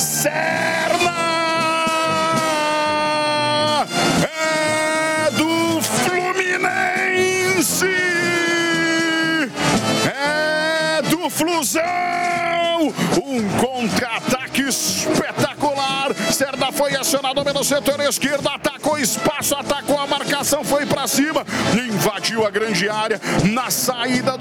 Serna! É do Fluminense! É do Flusão! Um contra-ataque espetacular. Serna foi acionado pelo setor esquerdo, atacou espaço, atacou a marcação, foi para cima, invadiu a grande área na saída do